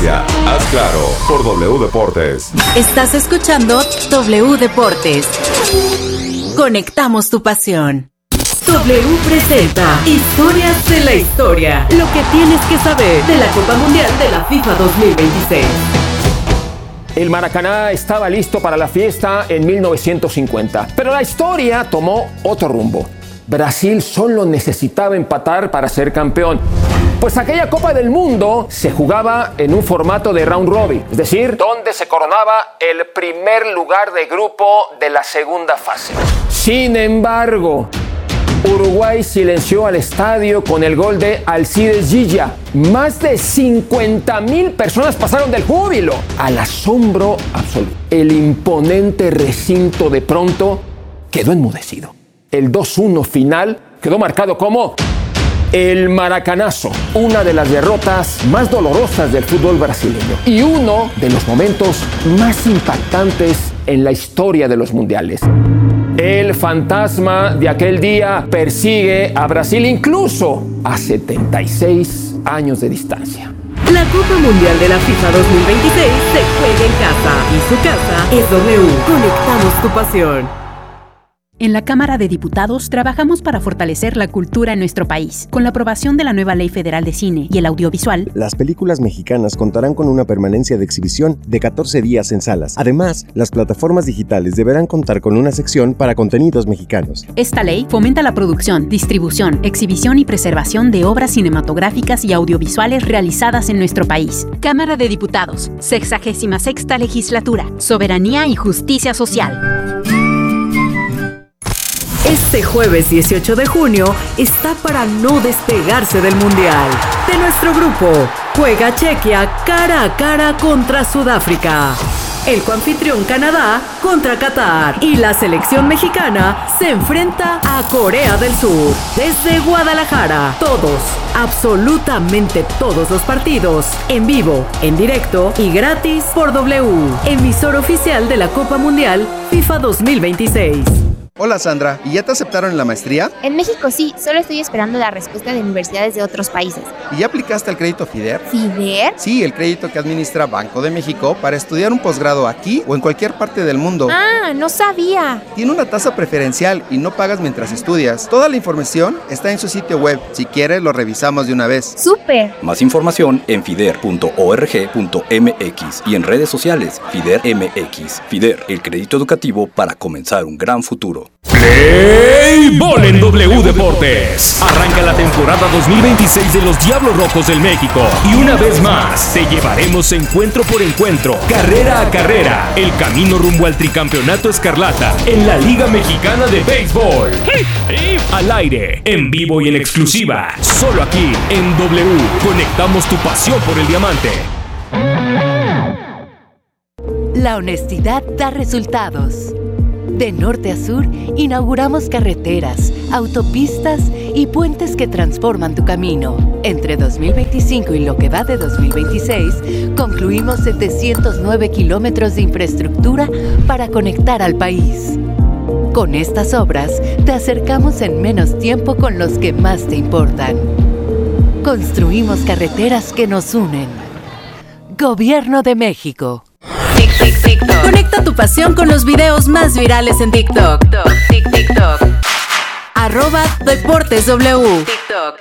noticia, haz claro por W Deportes. Estás escuchando W Deportes. Conectamos tu pasión. W presenta Historias de la Historia. Lo que tienes que saber de la Copa Mundial de la FIFA 2026. El Maracaná estaba listo para la fiesta en 1950, pero la historia tomó otro rumbo. Brasil solo necesitaba empatar para ser campeón, pues aquella Copa del Mundo se jugaba en un formato de round robin, es decir, donde se coronaba el primer lugar de grupo de la segunda fase. Sin embargo, Uruguay silenció al estadio con el gol de Alcides Gilla. Más de 50,000 personas pasaron del júbilo al asombro absoluto. El imponente recinto de pronto quedó enmudecido. El 2-1 final quedó marcado como el Maracanazo, una de las derrotas más dolorosas del fútbol brasileño y uno de los momentos más impactantes en la historia de los mundiales. El fantasma de aquel día persigue a Brasil incluso a 76 años de distancia. La Copa Mundial de la FIFA 2026 se juega en casa y su casa es W. Conectamos tu pasión. En la Cámara de Diputados trabajamos para fortalecer la cultura en nuestro país. Con la aprobación de la nueva Ley Federal de Cine y el Audiovisual, las películas mexicanas contarán con una permanencia de exhibición de 14 días en salas. Además, las plataformas digitales deberán contar con una sección para contenidos mexicanos. Esta ley fomenta la producción, distribución, exhibición y preservación de obras cinematográficas y audiovisuales realizadas en nuestro país. Cámara de Diputados, 66ª Legislatura, Soberanía y Justicia Social. Este jueves 18 de junio está para no despegarse del Mundial. De nuestro grupo, juega Chequia cara a cara contra Sudáfrica. El coanfitrión Canadá contra Qatar. Y la selección mexicana se enfrenta a Corea del Sur. Desde Guadalajara, todos, absolutamente todos los partidos, en vivo, en directo y gratis por W, emisor oficial de la Copa Mundial FIFA 2026. Hola Sandra, ¿y ya te aceptaron en la maestría? En México sí, solo estoy esperando la respuesta de universidades de otros países. ¿Y ya aplicaste al crédito FIDER? ¿FIDER? Sí, el crédito que administra Banco de México para estudiar un posgrado aquí o en cualquier parte del mundo. Ah, no sabía. Tiene una tasa preferencial y no pagas mientras estudias. Toda la información está en su sitio web. Si quieres, lo revisamos de una vez. ¡Súper! Más información en fider.org.mx y en redes sociales FIDER MX. FIDER, el crédito educativo para comenzar un gran futuro. ¡Play Ball en W Deportes! Arranca la temporada 2026 de los Diablos Rojos del México y una vez más te llevaremos encuentro por encuentro, carrera a carrera, el camino rumbo al tricampeonato escarlata en la Liga Mexicana de Béisbol. Al aire, en vivo y en exclusiva, solo aquí en W. Conectamos tu pasión por el diamante. La honestidad da resultados. De norte a sur, inauguramos carreteras, autopistas y puentes que transforman tu camino. Entre 2025 y lo que va de 2026, concluimos 709 kilómetros de infraestructura para conectar al país. Con estas obras, te acercamos en menos tiempo con los que más te importan. Construimos carreteras que nos unen. Gobierno de México. TikTok. Conecta tu pasión con los videos más virales en TikTok. TikTok. @DeportesW. TikTok.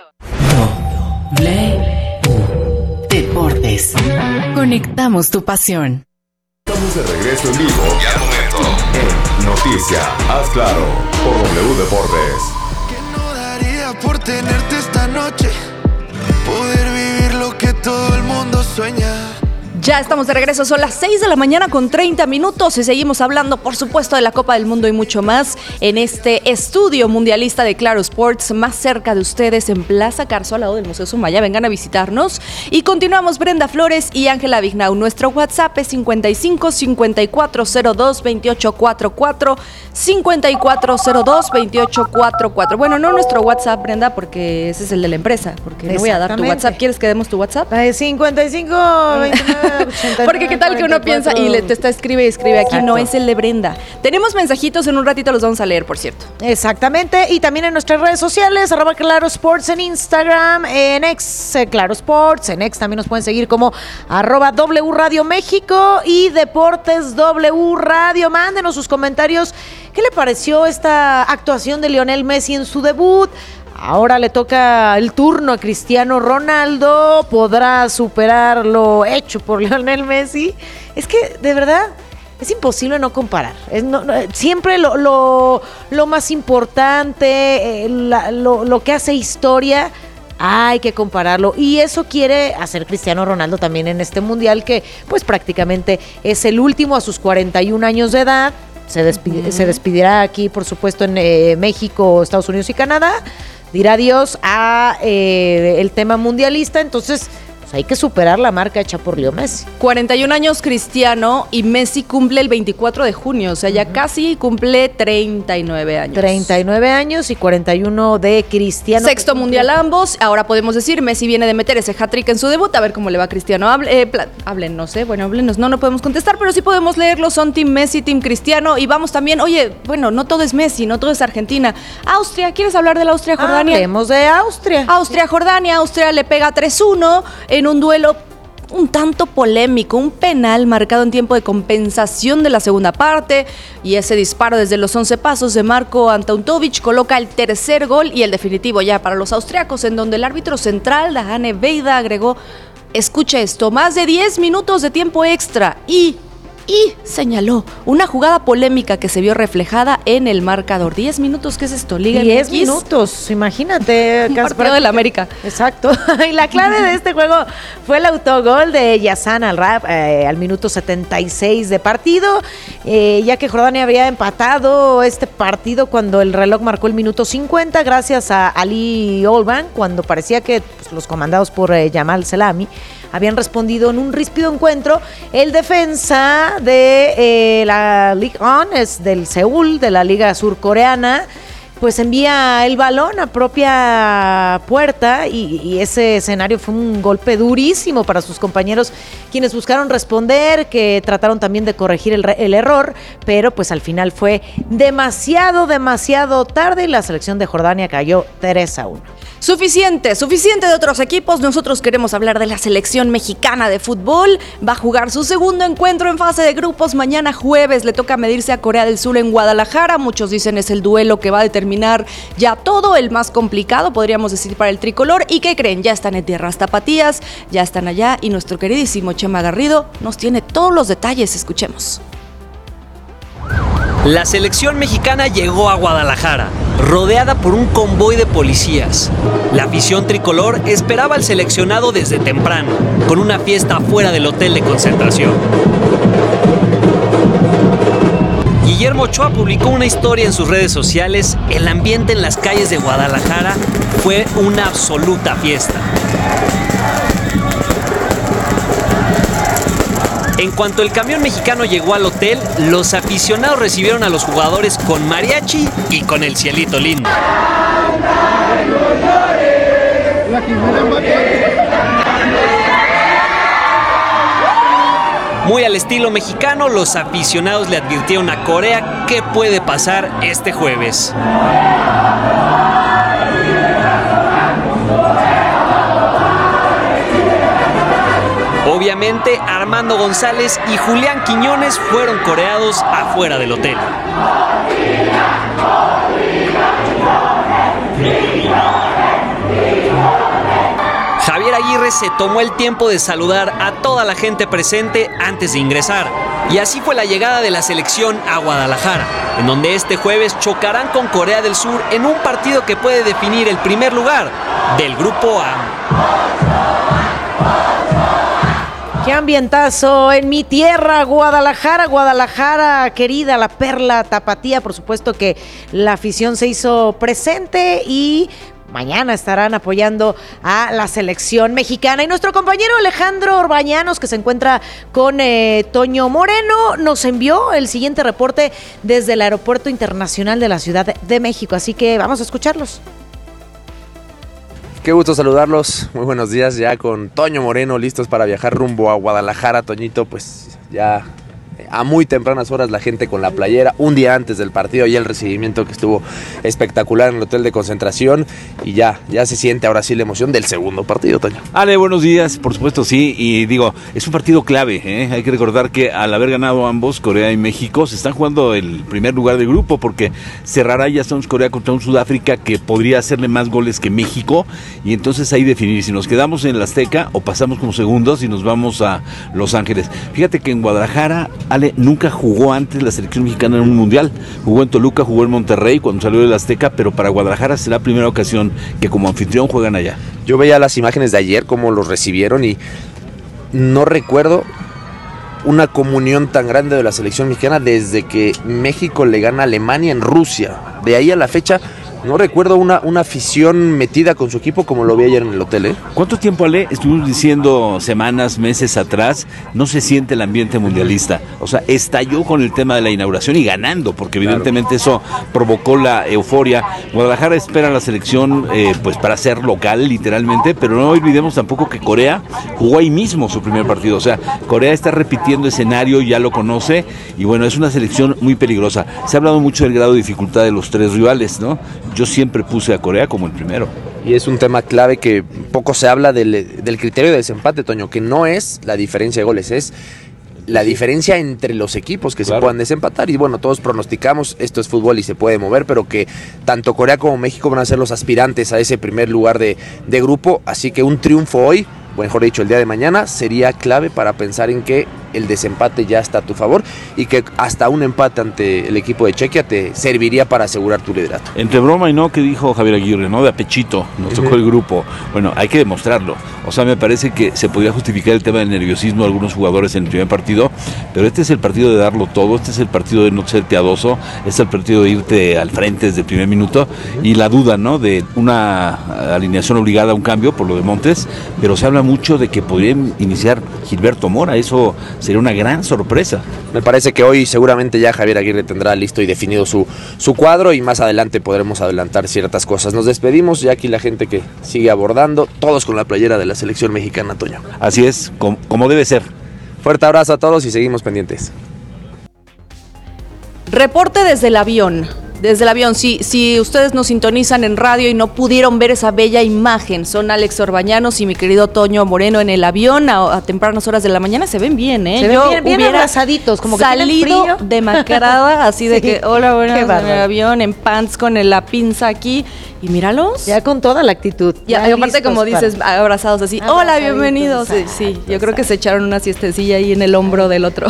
Deportes. Conectamos tu pasión. Estamos de regreso en vivo y al momento en Noticia, haz claro por W Deportes. ¿Qué no daría por tenerte esta noche? Poder vivir lo que todo el mundo sueña. Ya estamos de regreso, son las 6 de la mañana con 30 minutos y seguimos hablando, por supuesto, de la Copa del Mundo y mucho más en este estudio mundialista de Claro Sports, más cerca de ustedes en Plaza Carso, al lado del Museo Sumaya. Vengan a visitarnos. Y continuamos, Brenda Flores y Ángela Vignau. Nuestro WhatsApp es 55 5402 2844 5402 2844. Bueno, no nuestro WhatsApp, Brenda, porque ese es el de la empresa, porque no voy a dar tu WhatsApp. ¿Quieres que demos tu WhatsApp? 55 29 Porque qué tal que uno piensa y te está escribe aquí, exacto. No es el de Brenda. Tenemos mensajitos, en un ratito los vamos a leer, por cierto. Exactamente, y también en nuestras redes sociales, @ClaroSports en Instagram, en X, Claro Sports, en X también nos pueden seguir como @W Radio México y Deportes W Radio. Mándenos sus comentarios. ¿Qué le pareció esta actuación de Lionel Messi en su debut? Ahora le toca el turno a Cristiano Ronaldo. ¿Podrá superar lo hecho por Lionel Messi? Es que, de verdad, es imposible no comparar. Siempre lo más importante, lo que hace historia, hay que compararlo. Y eso quiere hacer Cristiano Ronaldo también en este mundial, que pues prácticamente es el último a sus 41 años de edad. Se despedirá aquí, por supuesto, en México, Estados Unidos y Canadá. Dirá adiós a el tema mundialista, entonces pues hay que superar la marca hecha por Leo Messi. 41 años Cristiano y Messi cumple el 24 de junio, o sea, ya casi cumple 39 años. 39 años y 41 de Cristiano. Sexto mundial ambos, ahora podemos decir, Messi viene de meter ese hat-trick en su debut, a ver cómo le va a Cristiano. Háblenos, háblenos, no podemos contestar, pero sí podemos leerlo, son Team Messi, Team Cristiano, y vamos también, no todo es Messi, no todo es Argentina. Austria, ¿quieres hablar de la Austria-Jordania? Hablemos de Austria. Austria-Jordania, Austria le pega 3-1 en un duelo un tanto polémico, un penal marcado en tiempo de compensación de la segunda parte, y ese disparo desde los 11 pasos de Marko Antautovic coloca el tercer gol y el definitivo ya para los austriacos, en donde el árbitro central, Dahane Veida, agregó, escuche esto, más de 10 minutos de tiempo extra y señaló una jugada polémica que se vio reflejada en el marcador. 10 minutos, ¿qué es esto? Liga 10 minutos, imagínate. Un partido del América. Exacto. Y la clave de este juego fue el autogol de Yassan Al-Rab al minuto 76 de partido, ya que Jordania había empatado este partido cuando el reloj marcó el minuto 50, gracias a Ali Olban, cuando parecía que los comandados por Jamal Selami habían respondido en un ríspido encuentro. El defensa de la Ligue 1, es del Seúl, de la Liga Surcoreana, pues envía el balón a propia puerta y ese escenario fue un golpe durísimo para sus compañeros, quienes buscaron responder, que trataron también de corregir el error, pero pues al final fue demasiado tarde y la selección de Jordania cayó 3-1. Suficiente de otros equipos, nosotros queremos hablar de la selección mexicana de fútbol. Va a jugar su segundo encuentro en fase de grupos mañana jueves, le toca medirse a Corea del Sur en Guadalajara. Muchos dicen es el duelo que va a determinar ya todo, el más complicado, podríamos decir, para el tricolor. ¿Y qué creen? Ya están en tierras tapatías, ya están allá, y nuestro queridísimo Chema Garrido nos tiene todos los detalles. Escuchemos. La selección mexicana llegó a Guadalajara, rodeada por un convoy de policías. La afición tricolor esperaba al seleccionado desde temprano, con una fiesta fuera del hotel de concentración. Guillermo Ochoa publicó una historia en sus redes sociales. El ambiente en las calles de Guadalajara fue una absoluta fiesta. En cuanto el camión mexicano llegó al hotel, los aficionados recibieron a los jugadores con mariachi y con el cielito lindo. Muy al estilo mexicano, los aficionados le advirtieron a Corea qué puede pasar este jueves. Obviamente, Armando González y Julián Quiñones fueron coreados afuera del hotel. Javier Aguirre se tomó el tiempo de saludar a toda la gente presente antes de ingresar. Y así fue la llegada de la selección a Guadalajara, en donde este jueves chocarán con Corea del Sur en un partido que puede definir el primer lugar del Grupo A. ¡Qué ambientazo en mi tierra, Guadalajara! Guadalajara, querida, la perla tapatía. Por supuesto que la afición se hizo presente y mañana estarán apoyando a la selección mexicana. Y nuestro compañero Alejandro Orbañanos, que se encuentra con Toño Moreno, nos envió el siguiente reporte desde el Aeropuerto Internacional de la Ciudad de México. Así que vamos a escucharlos. Qué gusto saludarlos, muy buenos días, ya con Toño Moreno listos para viajar rumbo a Guadalajara. Toñito, pues ya a muy tempranas horas la gente con la playera, un día antes del partido, ya el recibimiento que estuvo espectacular en el hotel de concentración y ya se siente ahora sí la emoción del segundo partido, Toño. Ale, buenos días, por supuesto sí, y digo, es un partido clave, hay que recordar que al haber ganado ambos, Corea y México, se están jugando el primer lugar del grupo porque cerrará ya South Corea contra un Sudáfrica que podría hacerle más goles que México y entonces ahí definir si nos quedamos en el Azteca o pasamos como segundos y nos vamos a Los Ángeles. Fíjate que en Guadalajara, Ale, nunca jugó antes la selección mexicana en un mundial. Jugó en Toluca, jugó en Monterrey cuando salió del Azteca, pero para Guadalajara será la primera ocasión que como anfitrión juegan allá. Yo veía las imágenes de ayer, cómo los recibieron y no recuerdo una comunión tan grande de la selección mexicana desde que México le gana a Alemania en Rusia. De ahí a la fecha no recuerdo una afición metida con su equipo como lo vi ayer en el hotel, ¿Cuánto tiempo, Ale? Estuvimos diciendo semanas, meses atrás, no se siente el ambiente mundialista. O sea, estalló con el tema de la inauguración y ganando, porque evidentemente eso provocó la euforia. Guadalajara espera a la selección pues para ser local, literalmente, pero no olvidemos tampoco que Corea jugó ahí mismo su primer partido. O sea, Corea está repitiendo escenario, ya lo conoce, y bueno, es una selección muy peligrosa. Se ha hablado mucho del grado de dificultad de los tres rivales, ¿no? Yo siempre puse a Corea como el primero. Y es un tema clave que poco se habla del criterio de desempate, Toño, que no es la diferencia de goles, es la diferencia entre los equipos que se puedan desempatar. Y bueno, todos pronosticamos, esto es fútbol y se puede mover, pero que tanto Corea como México van a ser los aspirantes a ese primer lugar de grupo. Así que un triunfo hoy, o mejor dicho, el día de mañana, sería clave para pensar en que el desempate ya está a tu favor y que hasta un empate ante el equipo de Chequia te serviría para asegurar tu liderato. Entre broma y no, que dijo Javier Aguirre, ¿no? De apechito, nos tocó el grupo. Bueno, hay que demostrarlo. O sea, me parece que se podría justificar el tema del nerviosismo de algunos jugadores en el primer partido, pero este es el partido de darlo todo, este es el partido de no ser piadoso, este es el partido de irte al frente desde el primer minuto y la duda, ¿no? De una alineación obligada a un cambio por lo de Montes, pero se habla mucho de que podría iniciar Gilberto Mora, eso sería una gran sorpresa. Me parece que hoy seguramente ya Javier Aguirre tendrá listo y definido su cuadro y más adelante podremos adelantar ciertas cosas. Nos despedimos, ya aquí la gente que sigue abordando, todos con la playera de la selección mexicana, Toño. Así es, como debe ser. Fuerte abrazo a todos y seguimos pendientes. Reporte desde el avión. Desde el avión, si ustedes nos sintonizan en radio y no pudieron ver esa bella imagen, son Alex Orbañanos y mi querido Toño Moreno en el avión a tempranas horas de la mañana, se ven bien, ¿eh? Se ven bien abrazaditos, como que salido demacrada, así de que, hola, buenas, en el avión, en pants con la pinza aquí, y míralos. Ya con toda la actitud. Ya aparte, como dices, abrazados así, hola, bienvenidos. Sí, yo creo que se echaron una siestecilla ahí en el hombro del otro.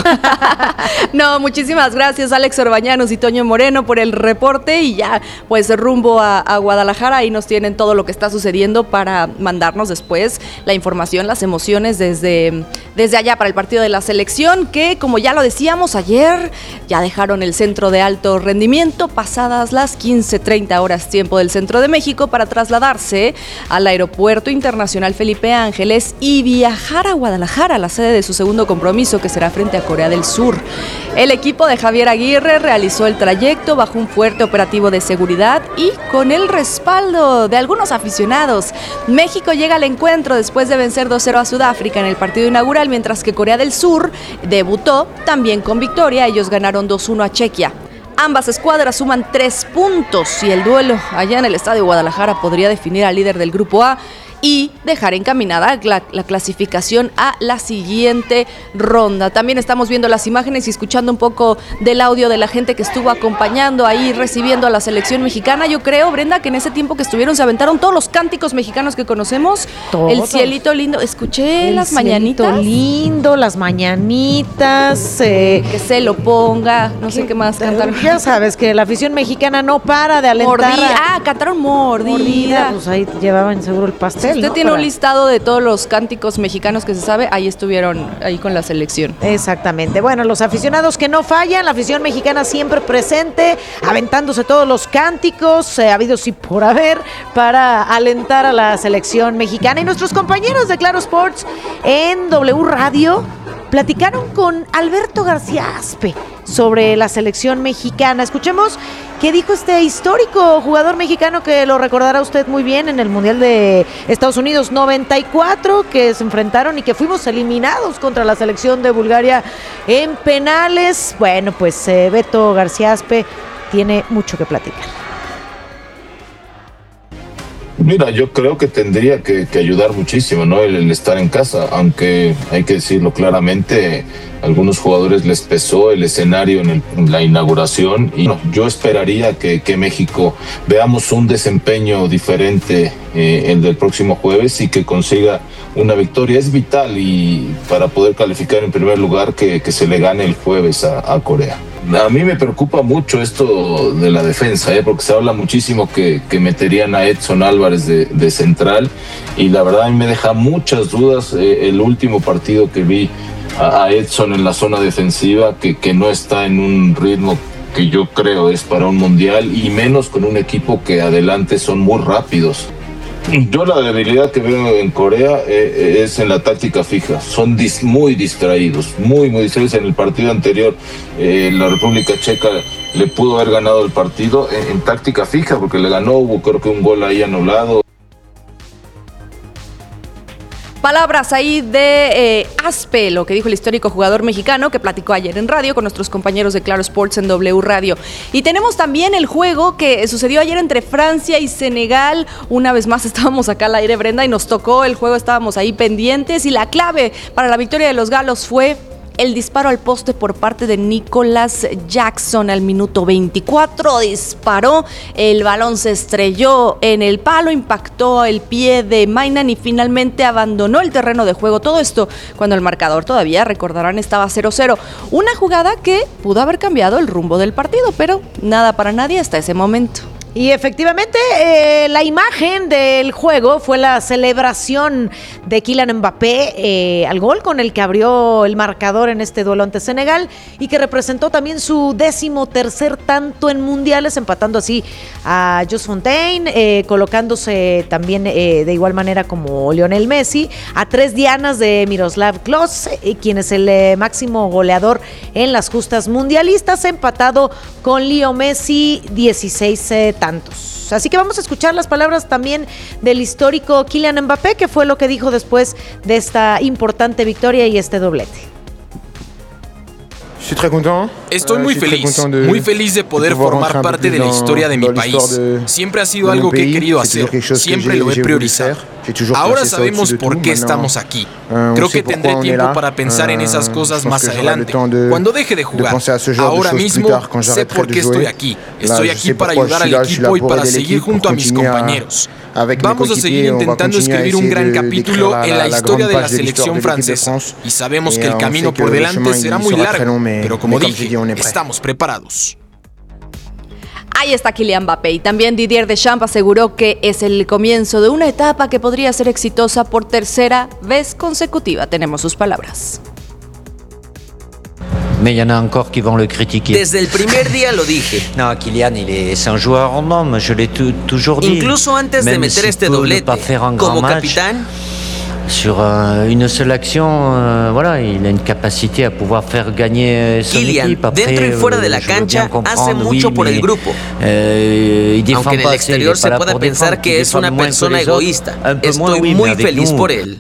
No, muchísimas gracias, Alex Orbañanos y Toño Moreno, por el reporte y ya, pues rumbo a Guadalajara, ahí nos tienen todo lo que está sucediendo para mandarnos después la información, las emociones desde allá para el partido de la selección, que como ya lo decíamos ayer, ya dejaron el centro de alto rendimiento pasadas las 15:30 horas tiempo del centro de México para trasladarse al Aeropuerto Internacional Felipe Ángeles y viajar a Guadalajara, la sede de su segundo compromiso que será frente a Corea del Sur. El equipo de Javier Aguirre realizó el trayecto bajo un fuerte operativo de seguridad y con el respaldo de algunos aficionados. México llega al encuentro después de vencer 2-0 a Sudáfrica en el partido inaugural, mientras que Corea del Sur debutó también con victoria. Ellos ganaron 2-1 a Chequia. Ambas escuadras suman 3 puntos y el duelo allá en el Estadio Guadalajara podría definir al líder del Grupo A y dejar encaminada la clasificación a la siguiente ronda. También estamos viendo las imágenes y escuchando un poco del audio de la gente que estuvo acompañando ahí, recibiendo a la selección mexicana. Yo creo, Brenda, que en ese tiempo que estuvieron se aventaron todos los cánticos mexicanos que conocemos. Todos. El cielito lindo. Escuché las mañanitas. El cielito lindo, las mañanitas. Que se lo ponga, no sé qué más cantaron. Ya sabes que la afición mexicana no para de alentar. Cantaron mordida. Pues ahí llevaban seguro el pastel. Si usted tiene un listado de todos los cánticos mexicanos que se sabe, ahí estuvieron, ahí con la selección. Exactamente. Bueno, los aficionados que no fallan, la afición mexicana siempre presente, aventándose todos los cánticos, habidos y por haber, para alentar a la selección mexicana. Y nuestros compañeros de Claro Sports en W Radio platicaron con Alberto García Aspe, sobre la selección mexicana. Escuchemos qué dijo este histórico jugador mexicano que lo recordará usted muy bien en el Mundial de Estados Unidos 94, que se enfrentaron y que fuimos eliminados contra la selección de Bulgaria en penales. Bueno, pues Beto García Aspe tiene mucho que platicar. Mira, yo creo que tendría que ayudar muchísimo, ¿no? El estar en casa, aunque hay que decirlo claramente, a algunos jugadores les pesó el escenario en la inauguración y yo esperaría que México veamos un desempeño diferente el del próximo jueves y que consiga una victoria. Es vital y para poder calificar en primer lugar que se le gane el jueves a Corea. A mí me preocupa mucho esto de la defensa, porque se habla muchísimo que meterían a Edson Álvarez de central y la verdad a mí me deja muchas dudas el último partido que vi a Edson en la zona defensiva, que no está en un ritmo que yo creo es para un mundial y menos con un equipo que adelante son muy rápidos. Yo la debilidad que veo en Corea es en la táctica fija. Son muy distraídos, muy distraídos. En el partido anterior, la República Checa le pudo haber ganado el partido en táctica fija, porque le ganó, hubo creo que un gol ahí anulado. Palabras ahí de Aspe, lo que dijo el histórico jugador mexicano que platicó ayer en radio con nuestros compañeros de Claro Sports en W Radio. Y tenemos también el juego que sucedió ayer entre Francia y Senegal. Una vez más estábamos acá al aire, Brenda, y nos tocó el juego, estábamos ahí pendientes. Y la clave para la victoria de los galos fue el disparo al poste por parte de Nicolas Jackson al minuto 24. Disparó, el balón se estrelló en el palo, impactó el pie de Maignan y finalmente abandonó el terreno de juego. Todo esto cuando el marcador todavía, recordarán, estaba 0-0. Una jugada que pudo haber cambiado el rumbo del partido, pero nada para nadie hasta ese momento. Y efectivamente, la imagen del juego fue la celebración de Kylian Mbappé al gol con el que abrió el marcador en este duelo ante Senegal y que representó también su 13º tanto en mundiales, empatando así a Jules Fontaine, colocándose también de igual manera como Lionel Messi, a 3 dianas de Miroslav Klose, quien es el máximo goleador en las justas mundialistas, empatado con Leo Messi, 16 tantos. Así que vamos a escuchar las palabras también del histórico Kylian Mbappé, que fue lo que dijo después de esta importante victoria y este doblete. Estoy muy feliz de poder formar parte de la historia de mi país. Siempre ha sido algo que he querido hacer, siempre lo he priorizado. Ahora sabemos por qué estamos aquí. Creo que tendré tiempo para pensar en esas cosas más adelante, cuando deje de jugar. Ahora mismo sé por qué estoy aquí. Estoy aquí para ayudar al equipo y para seguir junto a mis compañeros. Vamos a seguir intentando escribir un gran capítulo en la historia de la selección francesa. Y sabemos que el camino por delante será muy largo, pero como dije, estamos preparados. Ahí está Kylian Mbappé y también Didier Deschamps aseguró que es el comienzo de una etapa que podría ser exitosa por 3ª vez consecutiva. Tenemos sus palabras. Desde el primer día lo dije. No, Kylian, es un jugador en homme, je l'ai toujours dit. Incluso antes de meter este doblete, como capitán, sur une seule action, voilà, il a une capacité à pouvoir faire gagner son équipe. Après, dentro y fuera de la cancha, hace mucho por el grupo. Aunque en el exterior se pueda pensar que es una persona egoísta. Estoy muy feliz por él.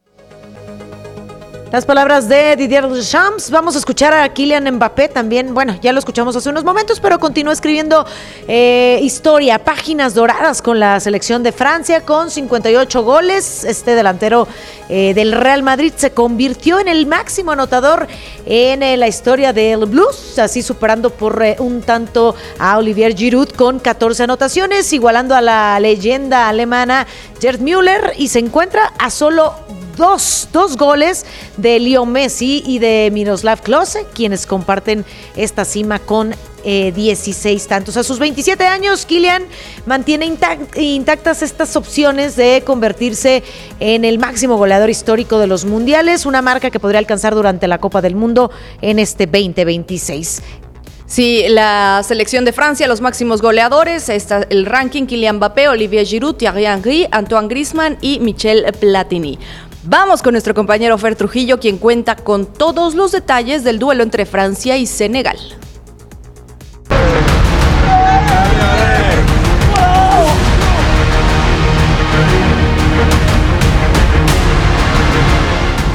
Las palabras de Didier Deschamps. Vamos a escuchar a Kylian Mbappé también. Bueno, ya lo escuchamos hace unos momentos, pero continúa escribiendo historia, páginas doradas con la selección de Francia, con 58 goles. Este delantero del Real Madrid se convirtió en el máximo anotador en la historia del Blues, así superando por un tanto a Olivier Giroud con 14 anotaciones, igualando a la leyenda alemana Gerd Müller, y se encuentra a solo dos goles de Leo Messi y de Miroslav Klose, quienes comparten esta cima con 16 tantos. A sus 27 años, Kylian mantiene intactas estas opciones de convertirse en el máximo goleador histórico de los mundiales, una marca que podría alcanzar durante la Copa del Mundo en este 2026. Sí, la selección de Francia, los máximos goleadores, está el ranking: Kylian Mbappé, Olivier Giroud, Thierry Henry, Antoine Griezmann y Michel Platini. Vamos con nuestro compañero Fer Trujillo, quien cuenta con todos los detalles del duelo entre Francia y Senegal.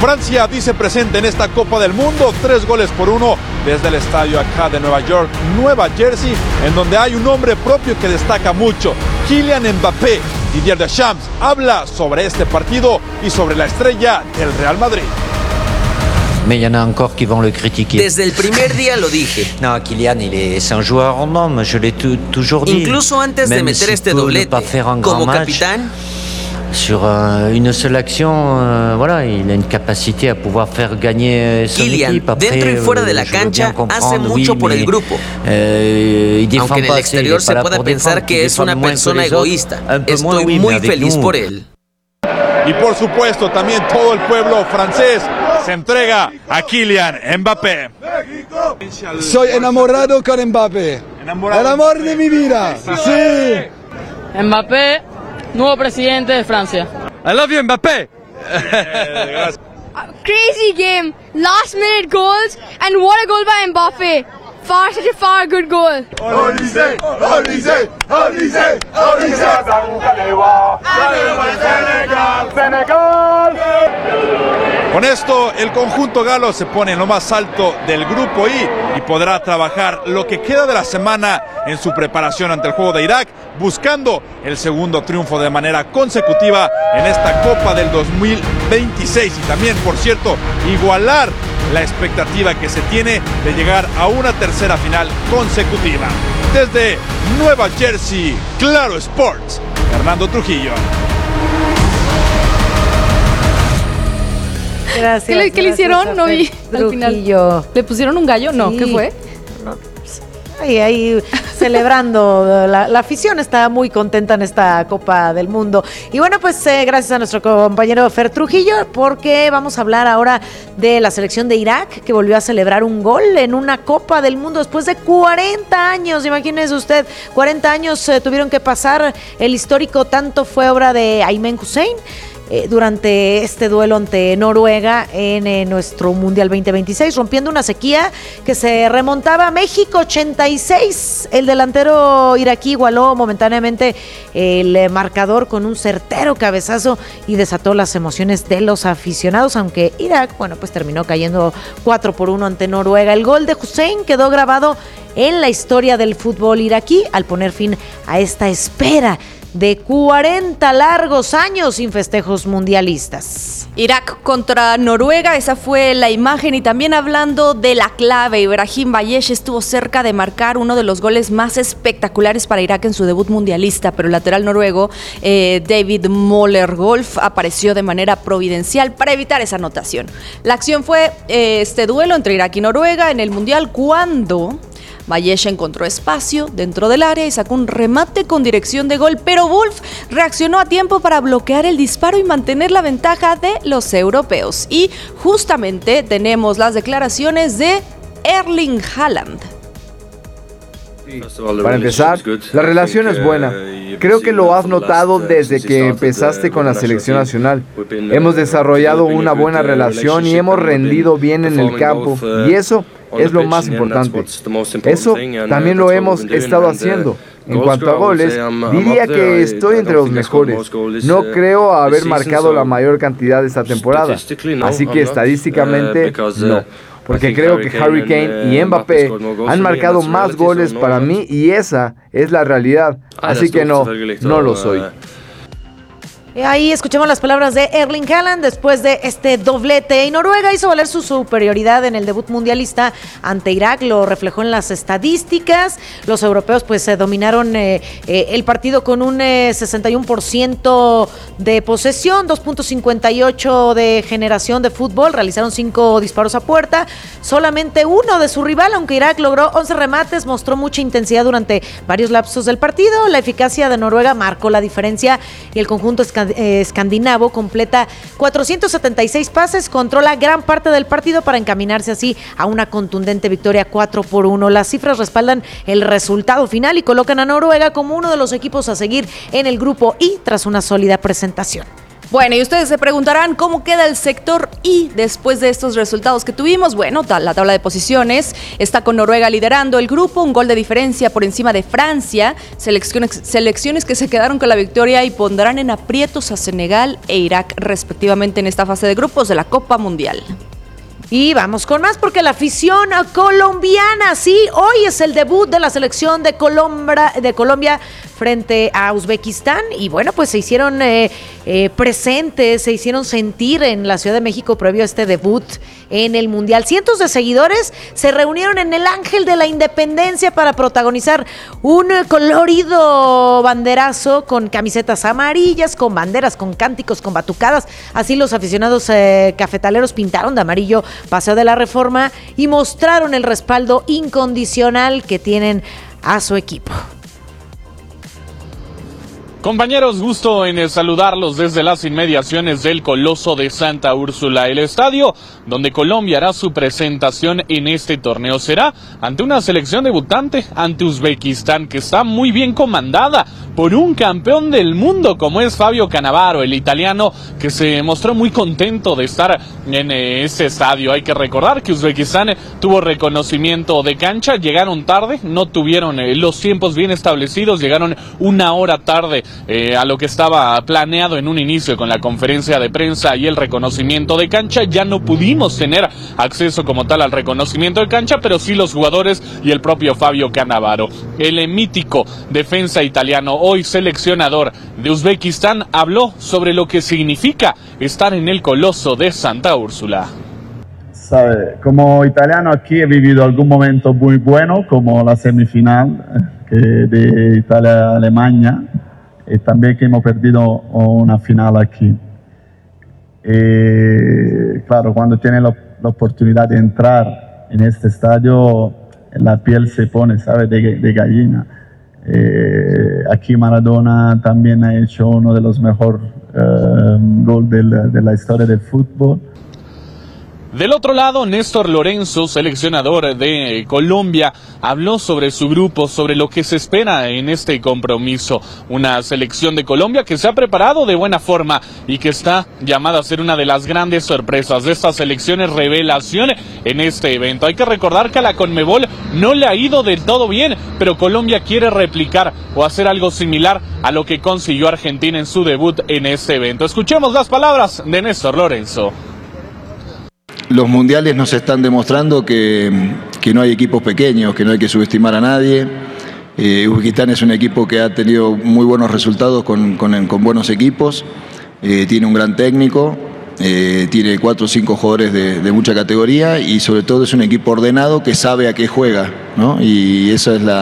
Francia dice presente en esta Copa del Mundo, 3-1 desde el estadio acá de Nueva York, Nueva Jersey, en donde hay un nombre propio que destaca mucho, Kylian Mbappé. Didier Deschamps habla sobre este partido y sobre la estrella del Real Madrid. Mais il y en a encore qui vont le critiquer. Desde el primer día lo dije. No, Kylian, c'est un joueur en homme, je l'ai toujours dit. Incluso antes de meter este doblete, como capitán, sur une seule action, voilà, il a une capacité à pouvoir faire gagner son équipe. Après, dentro y fuera de la cancha, hace mucho por el grupo. Aunque en el exterior se puede pensar que es una persona egoísta. Estoy muy feliz por él. Y por supuesto, también todo el pueblo francés se entrega a Kylian Mbappé. Soy enamorado con Mbappé. El amor de mi vida. Sí. Mbappé, nuevo presidente de Francia. I love you, Mbappé. Crazy game, last minute goals, and what a goal by Mbappé. Such a far good goal. Olysée, Olysée, Olysée, Olysée. Con esto, el conjunto galo se pone en lo más alto del grupo I y podrá trabajar lo que queda de la semana en su preparación ante el juego de Irak, buscando el segundo triunfo de manera consecutiva en esta Copa del 2026 y también, por cierto, igualar la expectativa que se tiene de llegar a una tercera final consecutiva. Desde Nueva Jersey, Claro Sports, Fernando Trujillo. Gracias. ¿Qué le hicieron? No vi al final. ¿Le pusieron un gallo? No, sí. ¿Qué fue? No, ahí celebrando. La afición está muy contenta en esta Copa del Mundo. Y bueno, pues gracias a nuestro compañero Fer Trujillo, porque vamos a hablar ahora de la selección de Irak, que volvió a celebrar un gol en una Copa del Mundo después de 40 años. Imagínese usted, 40 años tuvieron que pasar. El histórico tanto fue obra de Aymen Hussein durante este duelo ante Noruega en nuestro Mundial 2026, rompiendo una sequía que se remontaba a México 86. El delantero iraquí igualó momentáneamente el marcador con un certero cabezazo y desató las emociones de los aficionados, aunque Irak, bueno, pues terminó cayendo 4-1 ante Noruega. El gol de Hussein quedó grabado en la historia del fútbol iraquí al poner fin a esta espera de 40 largos años sin festejos mundialistas. Irak contra Noruega, esa fue la imagen. Y también hablando de la clave, Ibrahim Bayesh estuvo cerca de marcar uno de los goles más espectaculares para Irak en su debut mundialista, pero el lateral noruego David Moller-Golf apareció de manera providencial para evitar esa anotación. La acción fue este duelo entre Irak y Noruega en el mundial, cuando Bayesh encontró espacio dentro del área y sacó un remate con dirección de gol, pero Wolf reaccionó a tiempo para bloquear el disparo y mantener la ventaja de los europeos. Y justamente tenemos las declaraciones de Erling Haaland. Para empezar, la relación es buena. Creo que lo has notado desde que empezaste con la selección nacional. Hemos desarrollado una buena relación y hemos rendido bien en el campo, y eso es lo más importante. Eso también lo hemos estado haciendo. En cuanto a goles, diría que estoy entre los mejores. No creo haber marcado la mayor cantidad esta temporada, así que estadísticamente no. Porque creo que Harry Kane y Mbappé han marcado más goles para mí y esa es la realidad. Así que no lo soy. Ahí escuchamos las palabras de Erling Haaland después de este doblete. Y Noruega hizo valer su superioridad en el debut mundialista ante Irak, lo reflejó en las estadísticas. Los europeos pues dominaron el partido con un 61% de posesión, 2.58 de generación de fútbol, realizaron 5 disparos a puerta, solamente uno de su rival, aunque Irak logró 11 remates, mostró mucha intensidad durante varios lapsos del partido. La eficacia de Noruega marcó la diferencia y el conjunto escandinavo completa 476 pases, controla gran parte del partido para encaminarse así a una contundente victoria 4-1. Las cifras respaldan el resultado final y colocan a Noruega como uno de los equipos a seguir en el grupo I tras una sólida presentación. Bueno, y ustedes se preguntarán cómo queda el sector I después de estos resultados que tuvimos. Bueno, la tabla de posiciones está con Noruega liderando el grupo, un gol de diferencia por encima de Francia, selecciones que se quedaron con la victoria y pondrán en aprietos a Senegal e Irak respectivamente en esta fase de grupos de la Copa Mundial. Y vamos con más porque la afición colombiana, sí, hoy es el debut de la selección de Colombia frente a Uzbekistán y bueno, pues se hicieron presentes, se hicieron sentir en la Ciudad de México previo a este debut en el Mundial. Cientos de seguidores se reunieron en el Ángel de la Independencia para protagonizar un colorido banderazo con camisetas amarillas, con banderas, con cánticos, con batucadas. Así los aficionados cafetaleros pintaron de amarillo Paseo de la Reforma y mostraron el respaldo incondicional que tienen a su equipo. Compañeros, gusto en saludarlos desde las inmediaciones del Coloso de Santa Úrsula. El estadio donde Colombia hará su presentación en este torneo será ante una selección debutante, ante Uzbekistán, que está muy bien comandada por un campeón del mundo como es Fabio Cannavaro, el italiano, que se mostró muy contento de estar en este estadio. Hay que recordar que Uzbekistán tuvo reconocimiento de cancha, llegaron tarde, no tuvieron los tiempos bien establecidos, llegaron una hora tarde a lo que estaba planeado en un inicio con la conferencia de prensa y el reconocimiento de cancha. Ya no pudimos tener acceso como tal al reconocimiento de cancha, pero sí los jugadores y el propio Fabio Cannavaro. El mítico defensa italiano, hoy seleccionador de Uzbekistán, habló sobre lo que significa estar en el Coloso de Santa Úrsula. Sabe, como italiano aquí he vivido algún momento muy bueno, como la semifinal de Italia-Alemania, y también que hemos perdido una final aquí. Claro, cuando tiene la oportunidad de entrar en este estadio, la piel se pone, ¿sabe?, de gallina. Aquí Maradona también ha hecho uno de los mejores goles de la historia del fútbol. Del otro lado, Néstor Lorenzo, seleccionador de Colombia, habló sobre su grupo, sobre lo que se espera en este compromiso. Una selección de Colombia que se ha preparado de buena forma y que está llamada a ser una de las grandes sorpresas de estas selecciones revelación en este evento. Hay que recordar que a la Conmebol no le ha ido del todo bien, pero Colombia quiere replicar o hacer algo similar a lo que consiguió Argentina en su debut en este evento. Escuchemos las palabras de Néstor Lorenzo. Los mundiales nos están demostrando que no hay equipos pequeños, que no hay que subestimar a nadie. Uzbekistán es un equipo que ha tenido muy buenos resultados con buenos equipos, tiene un gran técnico, tiene 4 o 5 jugadores de mucha categoría y sobre todo es un equipo ordenado que sabe a qué juega, ¿no? Y eso es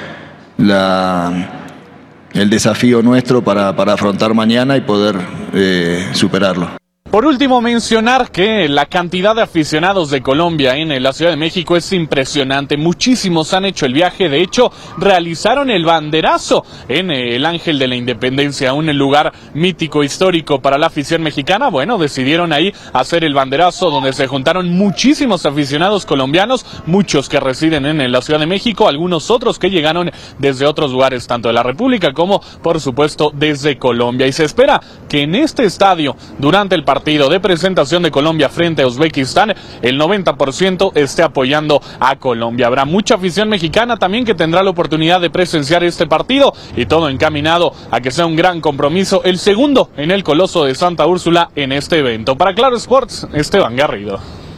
el desafío nuestro para afrontar mañana y poder superarlo. Por último, mencionar que la cantidad de aficionados de Colombia en la Ciudad de México es impresionante. Muchísimos han hecho el viaje. De hecho, realizaron el banderazo en el Ángel de la Independencia, un lugar mítico, histórico para la afición mexicana. Bueno, decidieron ahí hacer el banderazo donde se juntaron muchísimos aficionados colombianos, muchos que residen en la Ciudad de México, algunos otros que llegaron desde otros lugares, tanto de la República como, por supuesto, desde Colombia. Y se espera que en este estadio, durante el partido de presentación de Colombia frente a Uzbekistán, el 90% esté apoyando a Colombia. Habrá mucha afición mexicana también que tendrá la oportunidad de presenciar este partido y todo encaminado a que sea un gran compromiso, el segundo en el Coloso de Santa Úrsula en este evento. Para Claro Sports, Esteban Garrido.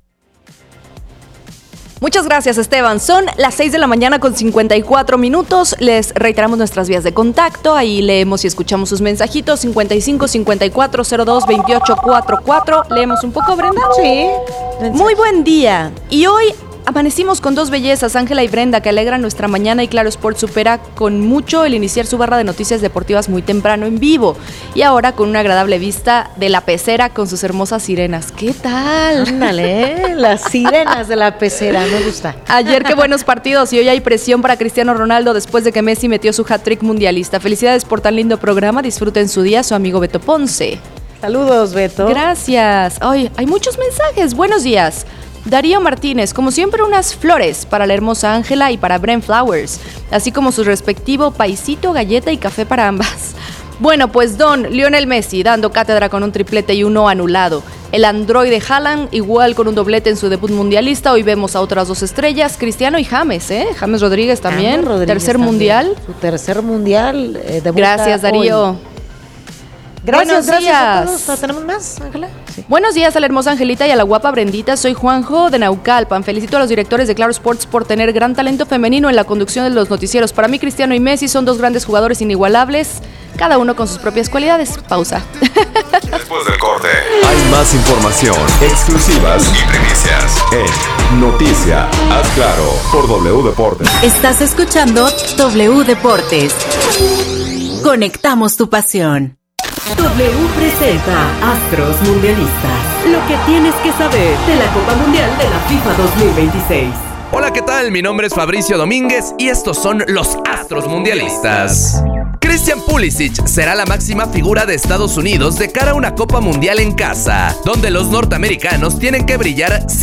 Muchas gracias, Esteban. Son las 6 de la mañana con 54 minutos. Les reiteramos nuestras vías de contacto. Ahí leemos y escuchamos sus mensajitos. 55 54 02 28 44. ¿Leemos un poco, Brenda? Sí. Muy buen día. Y hoy amanecimos con 2 bellezas, Ángela y Brenda, que alegran nuestra mañana, y Claro Sports supera con mucho el iniciar su barra de noticias deportivas muy temprano en vivo. Y ahora con una agradable vista de la pecera con sus hermosas sirenas. ¿Qué tal? Ándale, las sirenas de la pecera, me gusta. Ayer qué buenos partidos y hoy hay presión para Cristiano Ronaldo después de que Messi metió su hat-trick mundialista. Felicidades por tan lindo programa, disfruten su día, su amigo Beto Ponce. Saludos, Beto. Gracias. Hoy hay muchos mensajes. Buenos días. Darío Martínez, como siempre unas flores para la hermosa Ángela y para Bren Flowers, así como su respectivo paisito, galleta y café para ambas. Bueno, pues Lionel Messi dando cátedra con un triplete y uno anulado. El androide Haaland igual con un doblete en su debut mundialista. Hoy vemos a otras 2 estrellas, Cristiano y James, James Rodríguez también, tercer mundial. Su tercer mundial. Gracias, Darío. Hoy. Gracias a todos. ¿Tenemos más, Ángela? Sí. Buenos días a la hermosa Angelita y a la guapa Brendita. Soy Juanjo de Naucalpan. Felicito a los directores de Claro Sports por tener gran talento femenino en la conducción de los noticieros. Para mí, Cristiano y Messi son 2 grandes jugadores inigualables, cada uno con sus propias cualidades. Pausa. Después del corte, hay más información, exclusivas y primicias en Noticia. Haz Claro por W Deportes. Estás escuchando W Deportes. Conectamos tu pasión. W presenta Astros Mundialistas. Lo que tienes que saber de la Copa Mundial de la FIFA 2026. Hola, ¿qué tal? Mi nombre es Fabricio Domínguez y estos son los Astros Mundialistas. Christian Pulisic será la máxima figura de Estados Unidos de cara a una Copa Mundial en casa, donde los norteamericanos tienen que brillar sí